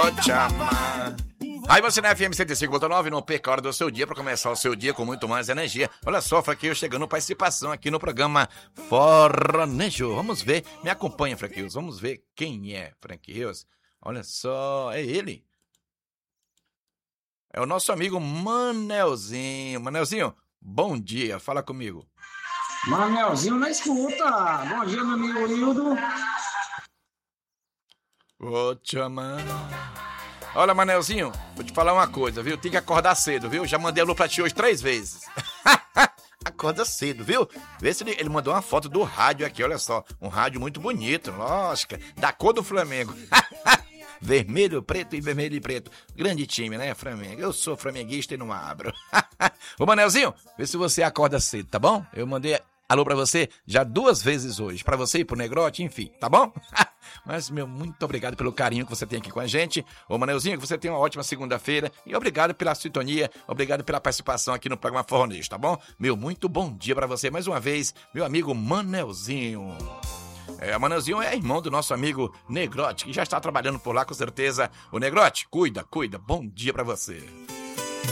vou te amar. Aí você na FM 105.9 não perca a hora do seu dia para começar o seu dia com muito mais energia. Olha só, Fraquinho chegando participação aqui no programa Fornejo. Vamos ver, me acompanha, Fraquinho. Vamos ver quem é Fraquinho. Olha só, é ele. É o nosso amigo Manelzinho. Manelzinho, bom dia, fala comigo. Manelzinho na escuta. Bom dia, meu amigo Hildo. Vou te amar. Olha, Manelzinho, vou te falar uma coisa, viu? Tem que acordar cedo, viu? Já mandei alô pra ti hoje 3 vezes. Acorda cedo, viu? Vê se ele mandou uma foto do rádio aqui, olha só. Um rádio muito bonito, lógico, da cor do Flamengo. Vermelho, preto e vermelho e preto. Grande time, né, Flamengo? Eu sou flamenguista e não abro. Ô, Manelzinho, vê se você acorda cedo, tá bom? Eu mandei alô pra você já 2 vezes hoje. Pra você e pro Negrote, enfim, tá bom? Mas, meu, muito obrigado pelo carinho que você tem aqui com a gente. Ô, Manelzinho, que você tenha uma ótima segunda-feira. E obrigado pela sintonia, obrigado pela participação aqui no programa Fornejo, tá bom? Meu, muito bom dia pra você mais uma vez, meu amigo Manelzinho. O Manelzinho é irmão do nosso amigo Negrote, que já está trabalhando por lá com certeza. O Negrote, cuida, bom dia pra você.